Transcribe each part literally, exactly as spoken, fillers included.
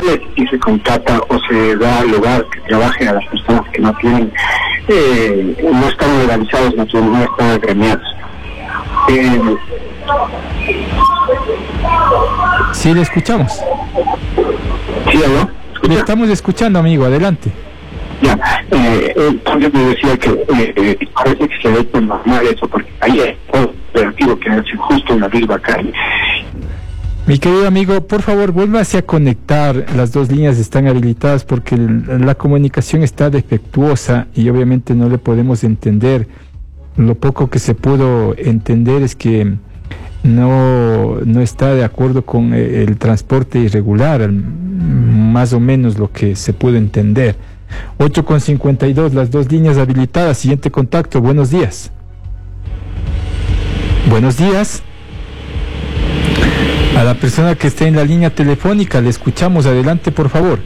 formales y se contrata o se da lugar que trabajen a las personas que no tienen, eh, no están legalizados, no, no están agremiados. Eh, sí, le escuchamos. ¿Sí, aló? Le estamos escuchando, amigo, adelante. Ya, eh, entonces me decía que eh, a veces se ve por normal eso, porque ahí es todo operativo que hace justo en la misma calle. Mi querido amigo, por favor, vuélvase a conectar. Las dos líneas están habilitadas porque el, la comunicación está defectuosa y obviamente no le podemos entender. Lo poco que se pudo entender es que no, no está de acuerdo con el transporte irregular, más o menos lo que se pudo entender. ocho con cincuenta y dos, las dos líneas habilitadas. Siguiente contacto, buenos días. Buenos días. A la persona que está en la línea telefónica, le escuchamos, adelante por favor.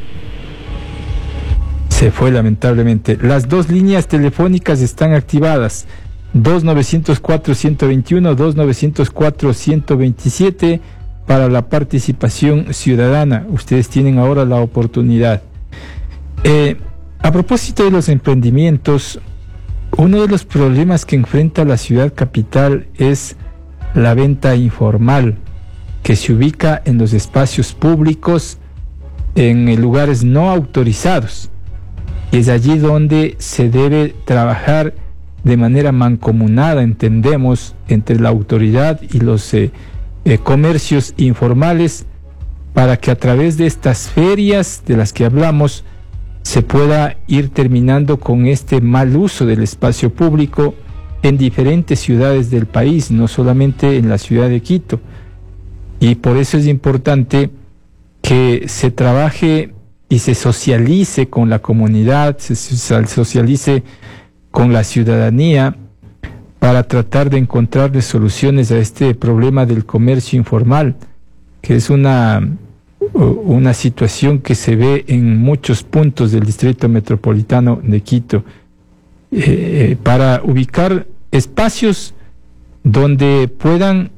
Se fue lamentablemente. Las dos líneas telefónicas están activadas. dos nueve cero cuatro, uno dos uno, dos nueve cero cuatro, uno dos siete para la participación ciudadana. Ustedes tienen ahora la oportunidad. Eh, a propósito de los emprendimientos, uno de los problemas que enfrenta la ciudad capital es la venta informal, que se ubica en los espacios públicos, en lugares no autorizados. Es allí donde se debe trabajar de manera mancomunada, entendemos, entre la autoridad y los eh, eh, comercios informales, para que a través de estas ferias de las que hablamos se pueda ir terminando con este mal uso del espacio público en diferentes ciudades del país, no solamente en la ciudad de Quito. Y por eso es importante que se trabaje y se socialice con la comunidad, se socialice con la ciudadanía para tratar de encontrarle soluciones a este problema del comercio informal, que es una, una situación que se ve en muchos puntos del distrito metropolitano de Quito, eh, para ubicar espacios donde puedan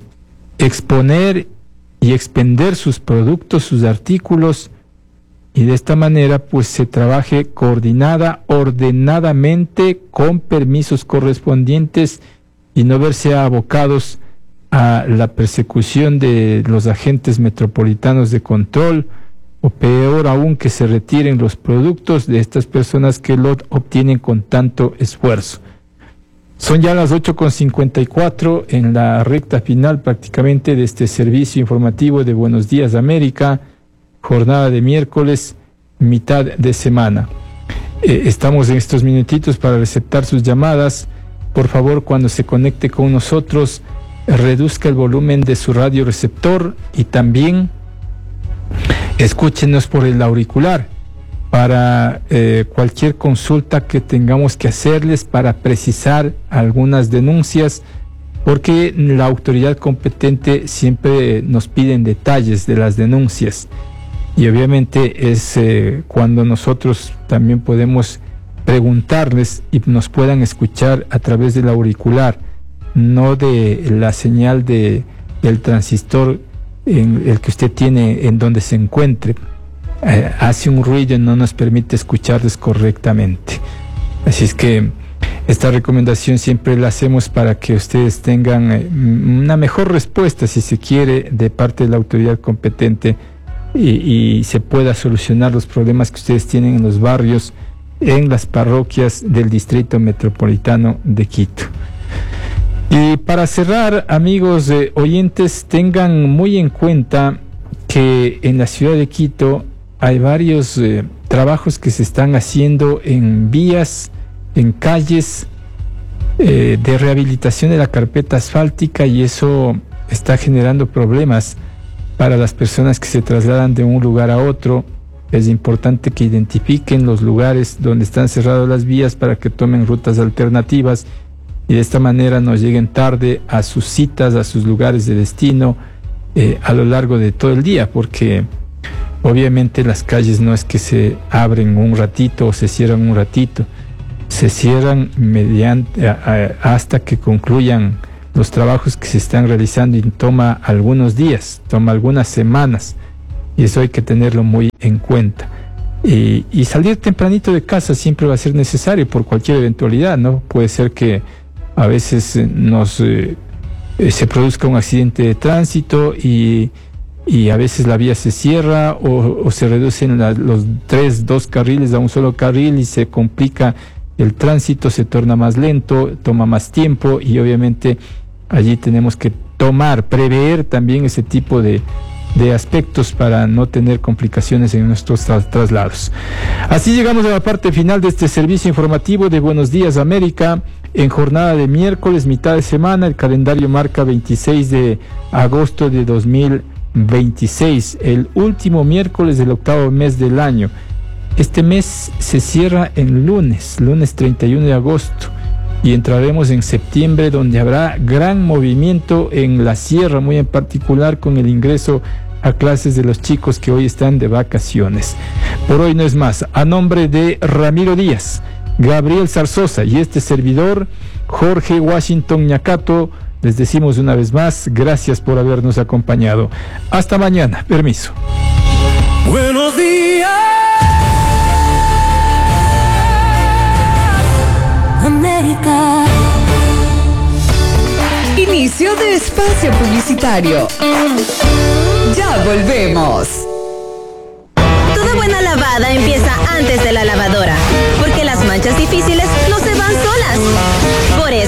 exponer y expender sus productos, sus artículos, y de esta manera pues se trabaje coordinada, ordenadamente, con permisos correspondientes y no verse abocados a la persecución de los agentes metropolitanos de control, o peor aún, que se retiren los productos de estas personas que lo obtienen con tanto esfuerzo. Son ya las ocho con cincuenta y cuatro, en la recta final prácticamente de este servicio informativo de Buenos Días América, jornada de miércoles, mitad de semana. Eh, estamos en estos minutitos para receptar sus llamadas. Por favor, cuando se conecte con nosotros, reduzca el volumen de su radio receptor y también escúchenos por el auricular para eh, cualquier consulta que tengamos que hacerles, para precisar algunas denuncias, porque la autoridad competente siempre nos piden detalles de las denuncias. Y obviamente es eh, cuando nosotros también podemos preguntarles y nos puedan escuchar a través del auricular, no de la señal de, del transistor en el que usted tiene en donde se encuentre. Eh, hace un ruido y no nos permite escucharles correctamente. Así es que esta recomendación siempre la hacemos para que ustedes tengan eh, una mejor respuesta, si se quiere, de parte de la autoridad competente, y, y se pueda solucionar los problemas que ustedes tienen en los barrios, en las parroquias del distrito metropolitano de Quito. Y para cerrar, amigos eh, oyentes, tengan muy en cuenta que en la ciudad de Quito hay varios eh, trabajos que se están haciendo en vías, en calles, eh, de rehabilitación de la carpeta asfáltica, y eso está generando problemas para las personas que se trasladan de un lugar a otro. Es importante que identifiquen los lugares donde están cerradas las vías para que tomen rutas alternativas y de esta manera no lleguen tarde a sus citas, a sus lugares de destino eh, a lo largo de todo el día, porque obviamente las calles no es que se abren un ratito o se cierran un ratito, se cierran mediante a, a, hasta que concluyan los trabajos que se están realizando, y toma algunos días, toma algunas semanas. y eso hay que tenerlo muy en cuenta. Y, y salir tempranito de casa siempre va a ser necesario por cualquier eventualidad, ¿no? Puede ser que a veces nos eh, se produzca un accidente de tránsito y, y a veces la vía se cierra o, o se reducen la, los tres, dos carriles a un solo carril y se complica el tránsito, se torna más lento, toma más tiempo y obviamente allí tenemos que tomar, prever también ese tipo de de aspectos para no tener complicaciones en nuestros tra- traslados. Así llegamos a la parte final de este servicio informativo de Buenos Días América, en jornada de miércoles, mitad de semana. El calendario marca veintiséis de agosto de dos mil veintiséis, el último miércoles del octavo mes del año. Este mes se cierra en lunes, lunes treinta y uno de agosto, y entraremos en septiembre, donde habrá gran movimiento en la sierra, muy en particular con el ingreso a clases de los chicos que hoy están de vacaciones. Por hoy no es más. A nombre de Ramiro Díaz, Gabriel Zarzosa y este servidor, Jorge Washington Ñacato, les decimos una vez más, gracias por habernos acompañado. Hasta mañana. Permiso. Buenos días, América. Inicio de espacio publicitario. Ya volvemos.